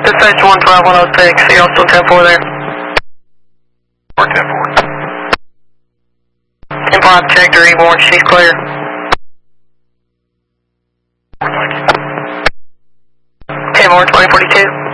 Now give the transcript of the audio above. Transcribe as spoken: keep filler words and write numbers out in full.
Dispatch one twelve one oh six, are y'all still ten four there? Or ten four. Improv checked her airborne, she's clear. Thank you. ten more, twenty forty-two.